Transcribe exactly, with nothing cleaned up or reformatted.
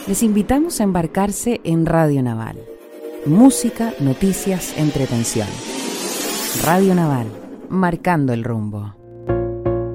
Les invitamos a embarcarse en Radio Naval. Música, noticias, entretención. Radio Naval, marcando el rumbo.